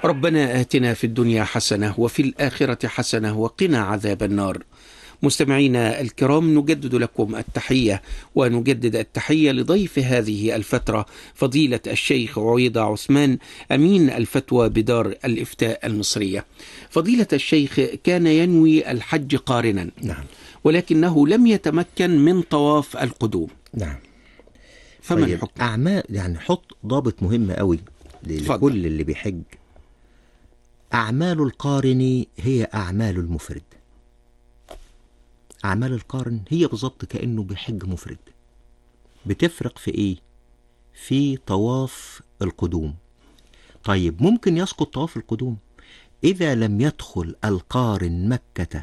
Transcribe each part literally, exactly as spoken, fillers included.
ربنا آتنا في الدنيا حسنة وفي الآخرة حسنة وقنا عذاب النار. مستمعينا الكرام، نجدد لكم التحية ونجدد التحية لضيف هذه الفترة فضيلة الشيخ عويضة عثمان أمين الفتوى بدار الإفتاء المصرية. فضيلة الشيخ كان ينوي الحج قارنا، نعم، ولكنه لم يتمكن من طواف القدوم. نعم. فما طيب الحكم؟ أعمال، يعني حط ضابط مهم قوي لكل اللي بيحج. أعمال القارن هي أعمال المفرد. أعمال القارن هي بالظبط كأنه بيحج مفرد. بتفرق في إيه؟ في طواف القدوم. طيب ممكن يسقط طواف القدوم إذا لم يدخل القارن مكة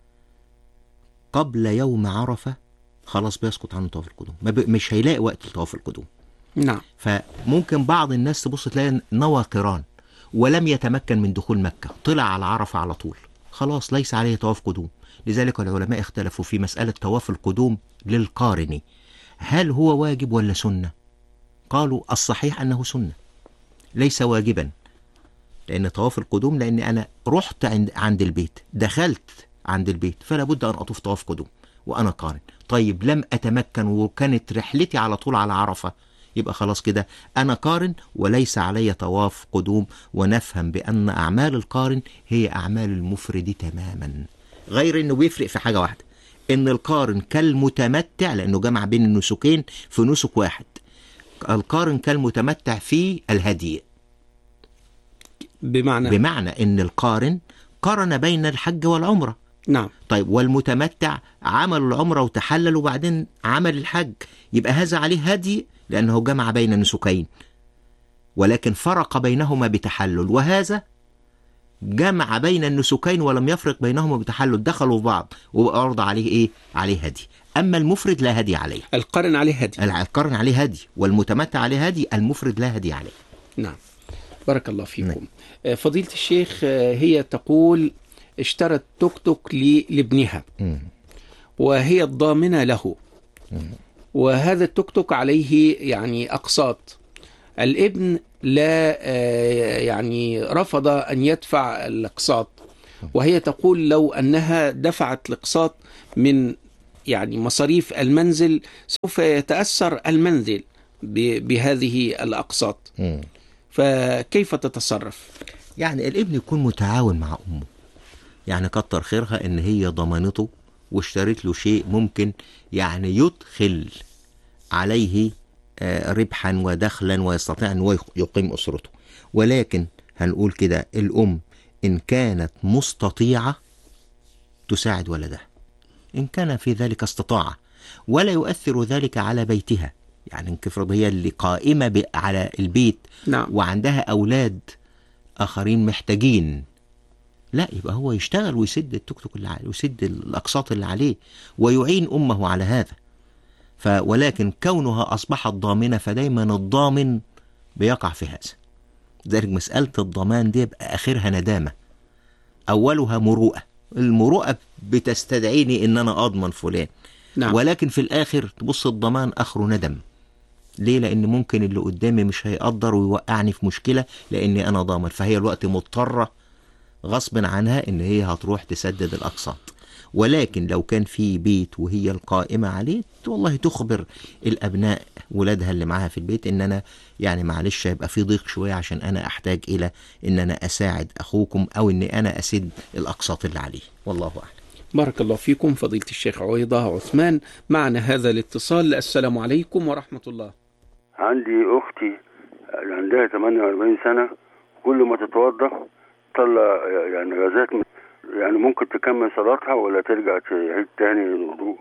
قبل يوم عرفة، خلاص بيسقط عنه طواف القدوم، ما ب... مش هيلاقي وقت لطواف القدوم. نعم. فممكن بعض الناس تبص تلاقي نوى قران ولم يتمكن من دخول مكة، طلع على عرفة على طول، خلاص ليس عليه طواف قدوم. لذلك العلماء اختلفوا في مسألة طواف القدوم للقارن، هل هو واجب ولا سنة؟ قالوا الصحيح أنه سنة ليس واجبا، لأن طواف القدوم لأن أنا رحت عند عند البيت، دخلت عند البيت، فلا بد أن أطوف طواف قدوم وأنا قارن. طيب لم أتمكن وكانت رحلتي على طول على عرفة، يبقى خلاص كده أنا قارن وليس علي طواف قدوم. ونفهم بأن أعمال القارن هي أعمال المفرد تماما، غير أنه بيفرق في حاجة واحدة، أن القارن كالمتمتع لأنه جمع بين النسكين في نسك واحد. القارن كالمتمتع في الهدي، بمعنى بمعنى أن القارن قارن بين الحج والعمرة. نعم. طيب والمتمتع عمل العمرة وتحلل وبعدين عمل الحج، يبقى هذا عليه هدي لأنه جمع بين نسكين، ولكن فرق بينهما بتحلل، وهذا جمع بين النسكين ولم يفرق بينهما بتحلل، دخلوا في بعض وأرضى عليه إيه؟ عليه هدي. أما المفرد لا هدي عليه. القرن عليه هدي. القرن عليه هدي والمتمتع عليه هدي، المفرد لا هدي عليه. نعم، بارك الله فيكم. نعم. فضيلة الشيخ، هي تقول اشترت توك توك لابنها وهي الضامنة له، وهذا التوك توك عليه يعني أقساط. الابن لا يعني رفض أن يدفع الأقساط، وهي تقول لو أنها دفعت الأقساط من يعني مصاريف المنزل سوف يتأثر المنزل بهذه الأقساط، فكيف تتصرف؟ يعني الابن يكون متعاون مع أمه، يعني كتر خيرها ان هي ضمانته واشترت له شيء ممكن يعني يدخل عليه ربحا ودخلا ويستطيع ان يقيم اسرته. ولكن هنقول كده، الام ان كانت مستطيعة تساعد ولدها ان كان في ذلك استطاعة، ولا يؤثر ذلك على بيتها. يعني انكفرض هي اللي قائمة على البيت، نعم، وعندها اولاد اخرين محتاجين، لا يبقى هو يشتغل ويسد التوك توك اللي عليه ويسد الأقساط اللي عليه ويعين أمه على هذا. ف ولكن كونها أصبحت ضامنة، فدايما الضامن بيقع في هذا. ذلك مسألة الضمان دي يبقى آخرها ندامة، أولها مروءة. المروءة بتستدعيني إن أنا أضمن فلان، نعم. ولكن في الآخر تبص الضمان آخره ندم. ليه؟ لأن ممكن اللي قدامي مش هيقدر ويوقعني في مشكلة لأني أنا ضامن، فهي الوقت مضطرة غصب عنها ان هي هتروح تسدد الاقساط. ولكن لو كان في بيت وهي القائمة عليه، والله تخبر الابناء ولادها اللي معاها في البيت ان انا يعني معلش هيبقى في ضيق شوية عشان انا احتاج الى ان انا اساعد اخوكم او ان انا اسد الاقساط اللي عليه، والله اعلم. بارك الله فيكم فضيلة الشيخ عويضة عثمان. معنا هذا الاتصال. السلام عليكم ورحمة الله. عندي اختي عندها ثمانية وأربعين سنة، كل ما تتوضا طلع يعني غازات، يعني ممكن تكمل صلاتها ولا ترجع تعيد تاني الوضوء؟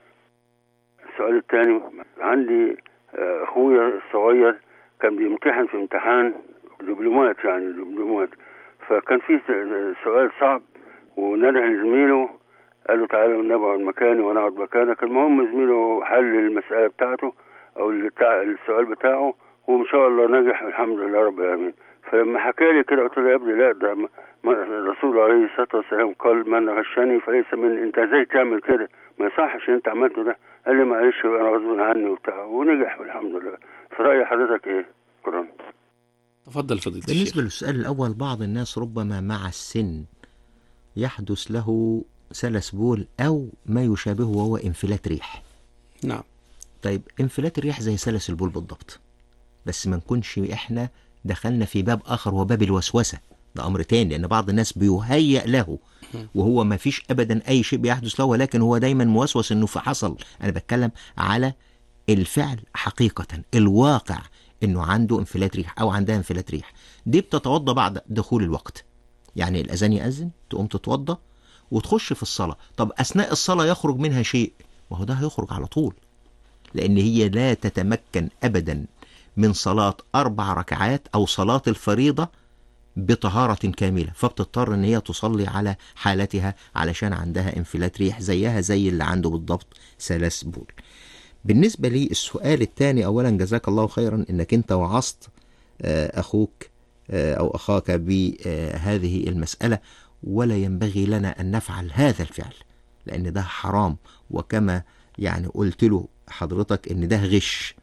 السؤال الثاني، عندي اخويا الصغير كان بيمتحن في امتحان دبلومات، يعني دبلومات، فكان في سؤال صعب ونده لزميله قال له تعالى نقعد مكاني وانا اقعد مكانك. المهم زميله حل المسألة بتاعته او السؤال بتاعه وان شاء الله نجح الحمد لله رب العالمين. فلما حكى لي كده قلت له يا ابني لا، ده الرسول عليه الصلاه والسلام قال من غشني فليس من، انت ازاي تعمل كده؟ ما يصحش انت عملته ده. قال لي معلش انا غصب عني وبتاع، ونجح والحمد لله. في راي حضرتك ايه؟ شكرا. تفضل فضيلة بالنسبة الشيخ. للسؤال الأول، بعض الناس ربما مع السن يحدث له سلس بول أو ما يشابهه وهو انفلات ريح. نعم. طيب انفلات الريح زي سلس البول بالضبط، بس ما نكونش احنا دخلنا في باب آخر وهو باب الوسوسة، ده أمر تاني، لأن بعض الناس بيهيأ له وهو ما فيش أبدا أي شيء بيحدث له، ولكن هو دايما موسوس إنه في حصل. أنا بتكلم على الفعل حقيقة، الواقع إنه عنده انفلات ريح أو عندها انفلات ريح. دي بتتوضى بعد دخول الوقت، يعني الأذان يأذن تقوم تتوضى وتخش في الصلاة. طب أثناء الصلاة يخرج منها شيء، وهو ده هيخرج على طول، لأن هي لا تتمكن أبدا من صلاة أربع ركعات أو صلاة الفريضة بطهارة كاملة، فبتضطر ان هي تصلي على حالتها علشان عندها انفلات ريح زيها زي اللي عنده بالضبط سلس بول. بالنسبة لي السؤال الثاني، اولا جزاك الله خيرا انك انت وعظت اخوك او اخاك بهذه المسألة، ولا ينبغي لنا ان نفعل هذا الفعل لان ده حرام، وكما يعني قلت له حضرتك ان ده غش،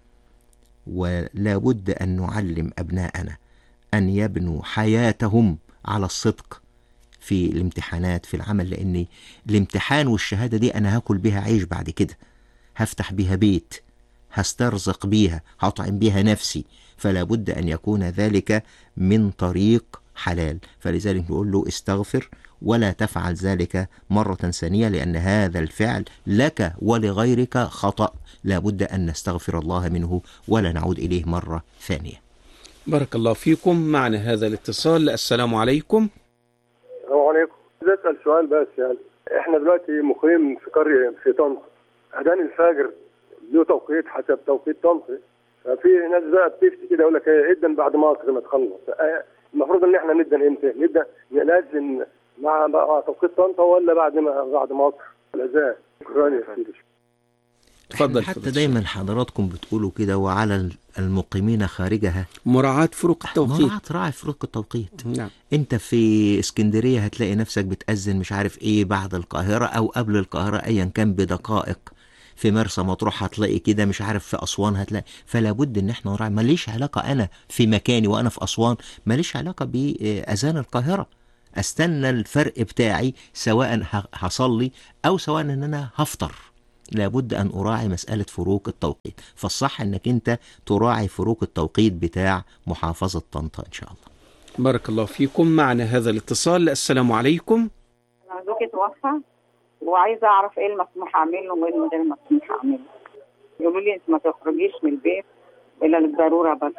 ولا بد ان نعلم ابناءنا أن يبنوا حياتهم على الصدق في الامتحانات في العمل، لأن الامتحان والشهادة دي أنا هاكل بيها عيش بعد كده، هفتح بيها بيت، هسترزق بيها، هطعم بيها نفسي، فلا بد أن يكون ذلك من طريق حلال. فلذلك نقول له استغفر ولا تفعل ذلك مرة ثانية، لأن هذا الفعل لك ولغيرك خطأ، لا بد أن نستغفر الله منه ولا نعود إليه مرة ثانية. بارك الله فيكم. معنا هذا الاتصال. السلام عليكم. السلام عليكم. بدي اسال سؤال بس، يعني احنا دلوقتي مقيم في قريه في طنطا، اذان الفجر له توقيت حسب توقيت طنطا، ففي ناس بقى بتفتي كده يقول لك ايه ادن بعد مصر ما تخلص. المفروض ان احنا ندن امتى؟ نبدا نأذن مع مع توقيت طنطا ولا بعد ما بعد مصر الاذان؟ شكرا يا سيدي. تفضل. حتى دايما حضراتكم بتقولوا كده، وعلى المقيمين خارجها مراعاة فروق التوقيت. مراعاة راعي فروق التوقيت. نعم. انت في اسكندرية هتلاقي نفسك بتأذن مش عارف ايه بعد القاهرة او قبل القاهرة ايا كان بدقائق، في مرسى مطروح هتلاقي كده، مش عارف في اسوان هتلاقي، فلا بد ان احنا نراعي. ماليش علاقة انا في مكاني وانا في اسوان، ماليش علاقة باذان القاهرة، استنى الفرق بتاعي سواء هصلي او سواء ان انا هفطر، لابد أن أراعي مسألة فروق التوقيت. فالصح أنك أنت تراعي فروق التوقيت بتاع محافظة طنطا إن شاء الله. بارك الله فيكم. معنا هذا الاتصال. السلام عليكم. أنا زوجي توفى وعايزة أعرف إيه المسموح أعمله وإيه غير المسموح أعمله. يقولوا لي أنت ما تخرجيش من البيت إلا للضرورة بس.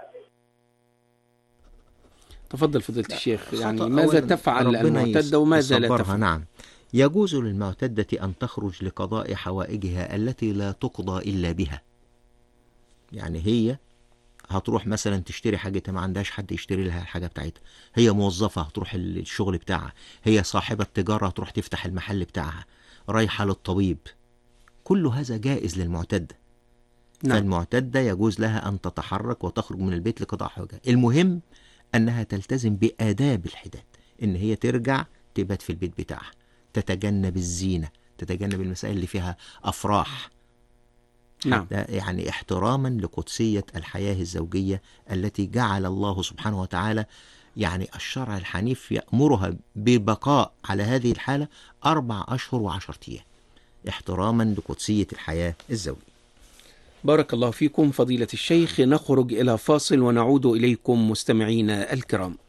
تفضل فضيلة الشيخ. يعني ماذا تفعل المعتدة وماذا لا تفعل؟ نعم، يجوز للمعتدة أن تخرج لقضاء حوائجها التي لا تقضى إلا بها. يعني هي هتروح مثلا تشتري حاجتها، ما عندهاش حد يشتري لها الحاجة بتاعتها، هي موظفة هتروح الشغل بتاعها، هي صاحبة تجارة هتروح تفتح المحل بتاعها، رايحة للطبيب، كل هذا جائز للمعتدة. نعم. فالمعتدة يجوز لها أن تتحرك وتخرج من البيت لقضاء حوائجها. المهم أنها تلتزم بآداب الحداد، إن هي ترجع تبات في البيت بتاعها، تتجنب الزينة، تتجنب المسائل اللي فيها أفراح. نعم. يعني احتراما لقدسية الحياة الزوجية التي جعل الله سبحانه وتعالى، يعني الشرع الحنيف يأمرها ببقاء على هذه الحالة أربع أشهر وعشرة أيام، احتراما لقدسية الحياة الزوجية. بارك الله فيكم فضيلة الشيخ. نخرج إلى فاصل ونعود إليكم مستمعينا الكرام.